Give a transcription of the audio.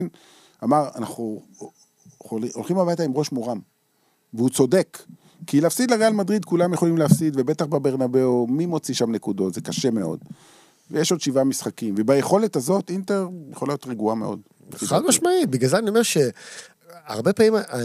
אמר, אנחנו הולכים הביתה עם ראש מורם, והוא צודק, כי להפסיד לריאל מדריד כולם יכולים להפסיד, ובטח בברנבאו, מי מוציא שם נקודות, זה קשה מאוד. ויש עוד 7 משחקים, וביכולת הזאת אינטר יכולה להיות רגועה מאוד. חד משמעית, בגלל זה אני אומר שהרבה פעמים